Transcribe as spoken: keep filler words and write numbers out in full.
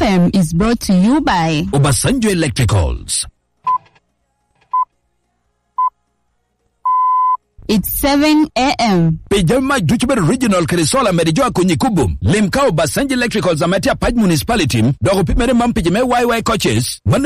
M is brought to you by Obasanjo Electricals. It's seven a.m. Pejama Juchube Regional Kerisola Medijoa Kunyikubum. Limkao Obasanjo Electricals Amatia Paj Municipality. Dogo Pimere Mampijame Y Y coaches.